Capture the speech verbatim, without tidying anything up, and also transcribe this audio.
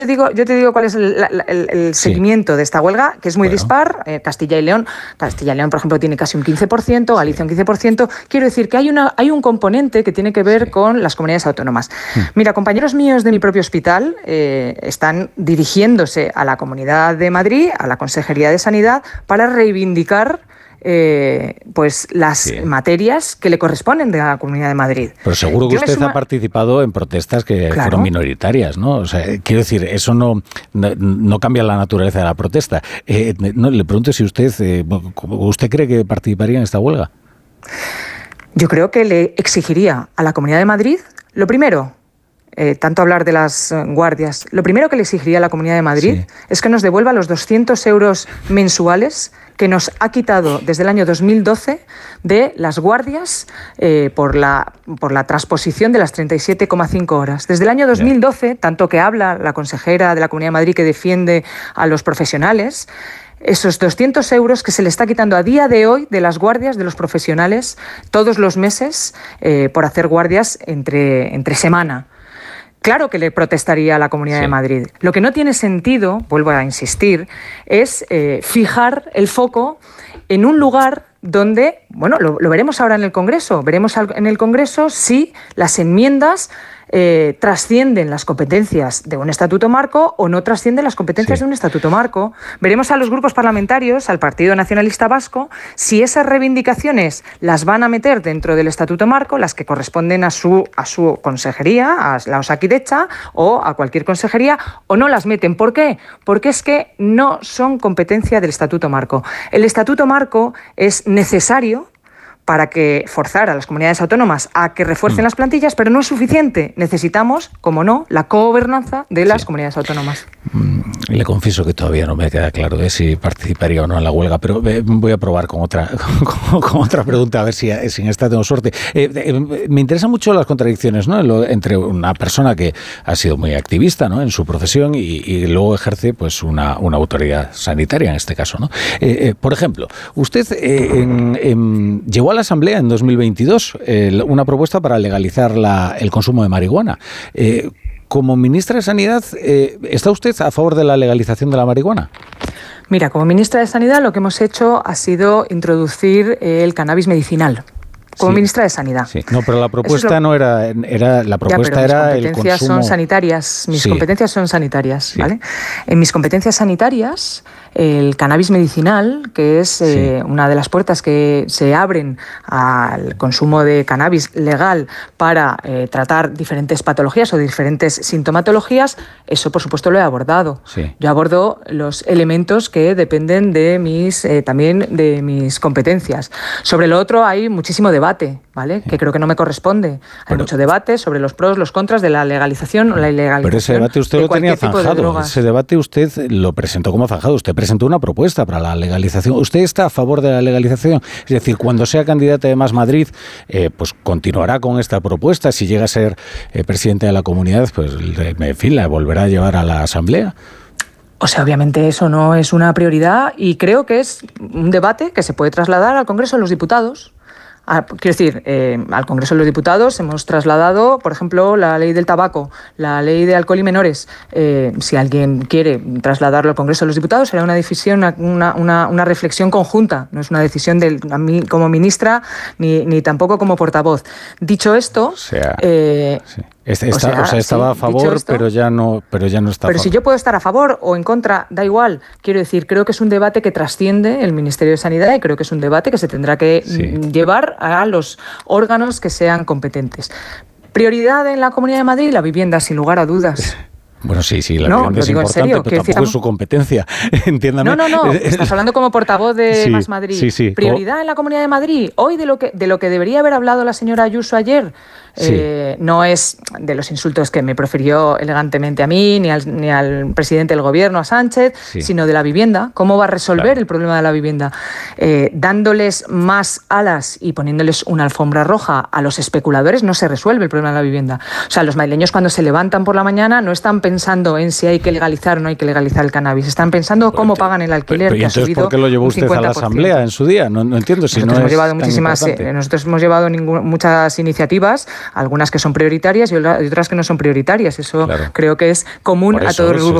te digo, yo te digo cuál es el, el, el seguimiento sí. de esta huelga, que es muy bueno. dispar. Eh, Castilla y León, Castilla y León, por ejemplo, tiene casi un quince por ciento, Galicia un quince por ciento. Quiero decir que hay, una, hay un componente que tiene que ver sí. con las comunidades autónomas. Hmm. Mira, compañeros míos de mi propio hospital eh, están dirigiéndose a la Comunidad de Madrid, a la Consejería de Sanidad, para reivindicar Eh, pues las sí. materias que le corresponden de la Comunidad de Madrid. Pero seguro que Yo usted suma... ha participado en protestas que claro. fueron minoritarias, ¿no? O sea, quiero decir, eso no, no, no cambia la naturaleza de la protesta. Eh, no, le pregunto si usted, eh, ¿usted cree que participaría en esta huelga? Yo creo que le exigiría a la Comunidad de Madrid, lo primero, Eh, tanto hablar de las eh, guardias, lo primero que le exigiría a la Comunidad de Madrid sí. es que nos devuelva los doscientos euros mensuales que nos ha quitado desde el año dos mil doce de las guardias eh, por, la, por la transposición de las treinta y siete coma cinco horas. Desde el año dos mil doce, yeah. tanto que habla la consejera de la Comunidad de Madrid que defiende a los profesionales, esos doscientos euros que se le está quitando a día de hoy de las guardias de los profesionales todos los meses eh, por hacer guardias entre, entre semana. Claro que le protestaría a la Comunidad sí. de Madrid. Lo que no tiene sentido, vuelvo a insistir, es eh, fijar el foco en un lugar donde, bueno, lo, lo veremos ahora en el Congreso, veremos al, en el Congreso si las enmiendas eh, trascienden las competencias de un estatuto marco o no trascienden las competencias sí. de un estatuto marco. Veremos a los grupos parlamentarios, al Partido Nacionalista Vasco, si esas reivindicaciones las van a meter dentro del estatuto marco, las que corresponden a su, a su consejería, a la Osakidecha o a cualquier consejería, o no las meten. ¿Por qué? Porque es que no son competencia del estatuto marco. El estatuto marco es necesario para que forzar a las comunidades autónomas a que refuercen mm. las plantillas, pero no es suficiente. Necesitamos, como no, la cogobernanza de las sí. comunidades autónomas. Mm, le confieso que todavía no me queda claro de si participaría o no en la huelga, pero eh, voy a probar con otra con, con otra pregunta, a ver si, si en esta tengo suerte. Eh, eh, me interesan mucho las contradicciones, ¿no?, Lo, entre una persona que ha sido muy activista, ¿no?, en su profesión y, y luego ejerce pues una, una autoridad sanitaria, en este caso, ¿no? Eh, eh, por ejemplo, usted eh, en, en, llevó a la Asamblea en dos mil veintidós eh, una propuesta para legalizar la, el consumo de marihuana. Eh, como ministra de Sanidad, eh, ¿está usted a favor de la legalización de la marihuana? Mira, como ministra de Sanidad lo que hemos hecho ha sido introducir el cannabis medicinal. Como sí, ministra de Sanidad. Sí. No, pero la propuesta lo... no era, era la propuesta ya, era el consumo. Mis competencias son sanitarias. Mis sí. competencias son sanitarias, sí. ¿vale? En mis competencias sanitarias, el cannabis medicinal, que es sí. eh, una de las puertas que se abren al consumo de cannabis legal para eh, tratar diferentes patologías o diferentes sintomatologías, eso por supuesto lo he abordado. Sí. Yo abordo los elementos que dependen de mis eh, también de mis competencias. Sobre lo otro hay muchísimo debate, ¿vale? Sí. Que creo que no me corresponde. Hay pero, mucho debate sobre los pros, los contras de la legalización o la ilegalización. Pero ese debate usted de lo tenía zanjado. De ese debate usted lo presentó como zanjado. Usted presentó una propuesta para la legalización. ¿Usted está a favor de la legalización? Es decir, cuando sea candidata de Más Madrid, eh, pues continuará con esta propuesta. Si llega a ser eh, presidente de la comunidad, pues en fin, la volverá a llevar a la Asamblea. O sea, obviamente eso no es una prioridad y creo que es un debate que se puede trasladar al Congreso de los Diputados. Ah, quiero decir, eh, al Congreso de los Diputados hemos trasladado, por ejemplo, la ley del tabaco, la ley de alcohol y menores. Eh, si alguien quiere trasladarlo al Congreso de los Diputados, será una decisión, una, una, una reflexión conjunta. No es una decisión de a mí como ministra ni, ni tampoco como portavoz. Dicho esto, o sea, eh, sí. Está, está, o sea, o sea, estaba sí, a favor, esto, pero ya no, pero ya no está. Pero a favor. Si yo puedo estar a favor o en contra, da igual. Quiero decir, creo que es un debate que trasciende el Ministerio de Sanidad y creo que es un debate que se tendrá que sí. llevar a los órganos que sean competentes. Prioridad en la Comunidad de Madrid, la vivienda, sin lugar a dudas. Bueno, sí, sí, la no, vivienda es importante, serio, pero tampoco decir, es su competencia, entiéndame. No, no, no, estás hablando como portavoz de sí, Más Madrid. Sí, sí. Prioridad oh. en la Comunidad de Madrid. Hoy de lo que de lo que debería haber hablado la señora Ayuso ayer, sí. eh, no es de los insultos que me profirió elegantemente a mí, ni al, ni al presidente del Gobierno, a Sánchez, sí. sino de la vivienda. ¿Cómo va a resolver claro. el problema de la vivienda? Eh, dándoles más alas y poniéndoles una alfombra roja a los especuladores no se resuelve el problema de la vivienda. O sea, los madrileños cuando se levantan por la mañana no están pensando en si hay que legalizar o no hay que legalizar el cannabis. Están pensando cómo pagan el alquiler. Pero, pero, que ha entonces, subido ¿por qué lo llevó usted a la Asamblea en su día? No, no entiendo si nosotros no hemos es llevado muchísimas, eh, Nosotros hemos llevado ningún, muchas iniciativas algunas que son prioritarias y otras que no son prioritarias. Eso claro. creo que es común eso, a todos los grupos